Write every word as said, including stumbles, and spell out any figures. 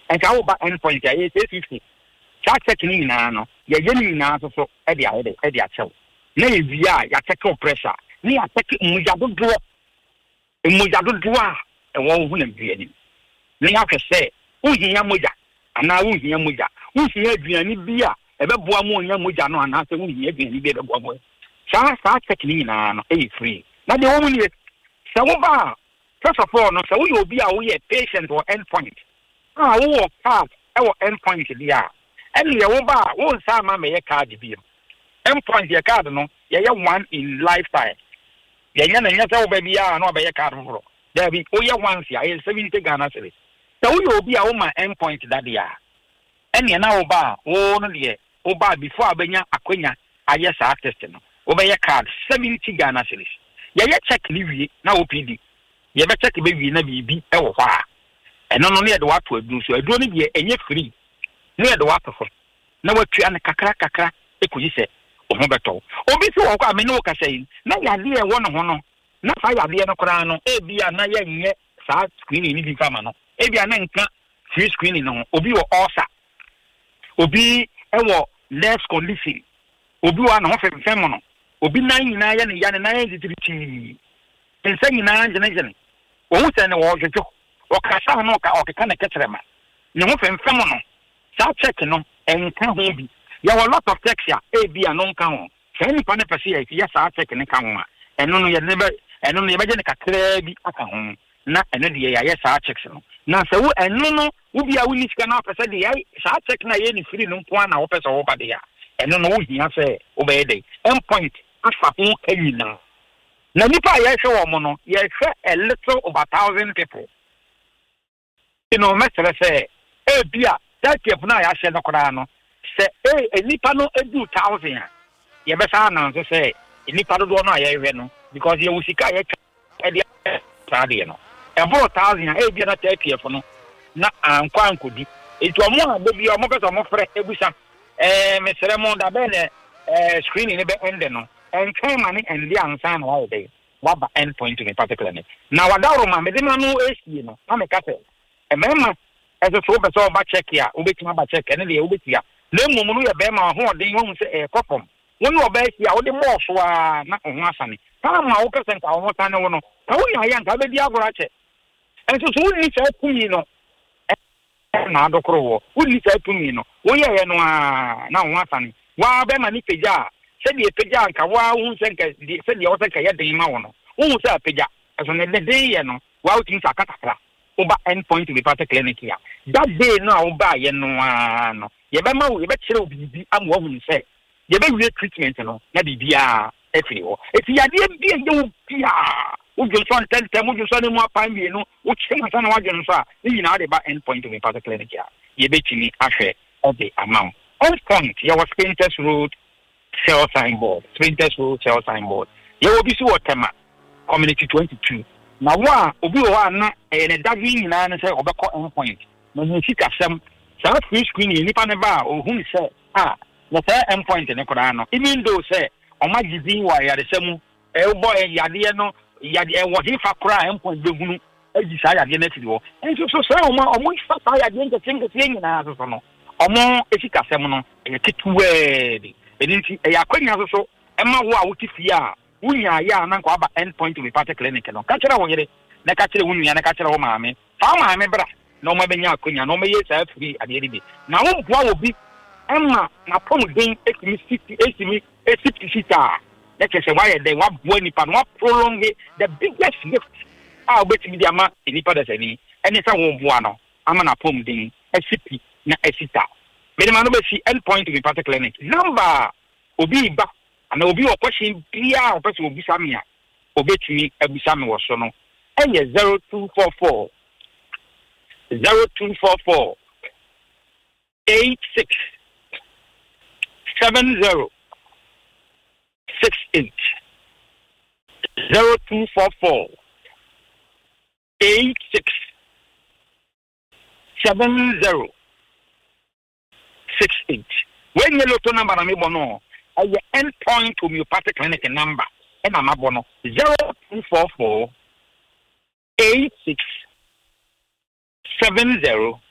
and ka wo ba endpoint ya ye fifty that check ni na no ye ye ni na so so e dia e dia chew na ye via ya check pressure ni ya check muja dodo muja dodo a e wo hu na via ni ni ya kwese uhinya muja ana uhinya muja uhinya aduani bi a e be boa mo onya muja no ana se uhinya aduani bi e be boa mo sa sa check ni na no e free na de wo mu ni se wo ba first of all no se wo yo bi a wo ye patient or endpoint ah wo card e wo endpoint dia and ye wo ba wo nsa ma me ye card bi endpoint ye card no ye ye one in lifetime ye nya na nya se wo ba bi a no ba ye card foro there be o ye once ya ye seventy Ghana cedis so wo yo bi a wo ma endpoint that dia and ye na wo ba wo no de wo ba before abenya akwanya aye sa test no wo ba ye card seventy Ghana cedis ye ye check ni wi na O P D ye be check be wi na bibi e wo hwa eno no ne de wa to adu so adu no de enye free ne de wa to na watua ne kakra kakra ekoyi se o ho beto obi si wo kwa me no ka sei na ya de e wo no ho no na fa ya de no kra no e bia na ya nye sa screen ni bi fama no e bia na nka free screen no obi wo osa obi e wo less condition obi wa na ho fe fe mo no obi na nyina ya ne ya ne na ya ditiriti ensa nyina njene njene wo hu se ne wo hwehwo o ka sa no ka o ka na ketrema ne ho fe fe mo no sa check no enka ho bi ya wa lot of checks ya e bi anon kan ho se ni pa ne pese ya ya sa check ne kan ho a eno no ye ne be eno no ye be je ne kakra bi aka ho na eno de ya ya sa checks no na se wo eno no wo bi a wo ni sika na pese de ya sa check na ye ni free no nko na wo pese wo ba de ya eno no wo hia se wo be de endpoint afa ho kanyina na nipa ya hwe wo mo no ye hwe a little over thousand people you know mesere say e bia that if na ya hwe no kora no se e nipa no edu thousand ye be sa na so say nipa do no ya hwe no because ye wusika ye e dia sade no e bo thousand e bia na thirty no na ankwa ankodi etu omo a be bia omo pese omo frɛ ebusa eh mesere mo da be ne eh screen ni be ende no and time money and the answer no all day what ba endpoint in particular now wadaro ma me de ma no esie no na me ka se e mema e so so be so ba check ya obetima ba check ene de obetia na mmom no ye be ma ho odin ho se e kopom wonu oba esia wo de mo so a na ho asane ta ma wo pese nka ho tane wo no ka wo ya ya nka be di agora che en so so wo ni se tumi no na adokoro wo wo ni se tumi no wo ye ye no a na ho asane wa be ma ni peja said the peja nka wa hu senka said the osenka ya den ma wo no hu se peja so ne de den ye no wa utin sa katakra oba endpoint be part clinic ya that day no oba ye no no ye be ma wo ye be kire obibi am wo hu se ye be we treatment no na bibia efiri wo eti ya de bia ye wo bia wo jo so ten ten wo jo so ne mu apan bi no wo chima sa na wa jo no so a ni na de ba endpoint be part clinic ya ye be chini ahwe of the amount endpoint ye was Painters Road sell signboard, Painters Road sell signboard. You will be so tema community twenty-two. Now, wa obi wa na e ne dagi nyina ne say obekọ endpoint. Na hu sika sem, sa free screen ni pa ne ba o hu say ah, na say endpoint ne kora no. Even though say o ma gidi wa ya de semu e bo e yade no yade e wo hi fa kora endpoint be hunu e gi sa yade na firi wo. Enso so say o ma o mo fa sa yade nke tinga nyina so no. O mo e sika sem no e ketuwe di. Edinti e yakwanya so so ema wo a wotifie a wunya ya na nko aba endpoint to be part clinic no ka kire wo yere na ka kire wunya na ka kire wo maame fa maame bra na o ma benya akwanya na o me ye sa free ade ade bi na wo boa wo bi ema na pom den ekimi sixty ekimi sixty sita na kese wa ye den wa boa nipa no prolong the biggest gift a obetimi di ama nipa da sani eni sa wo boa no ama na pom den sixty na sita me ma no be si endpoint to be part clinic number obi ba ana obi o question bia o person obi samia obetumi abusame wo so no eye zero two four four zero two four four eight six seven zero six eight zero two four four eight six seven zero six eight. When you look to number na me bono, a endpoint homeopathic clinic number, and I'm abono zero two four four eight six seven zero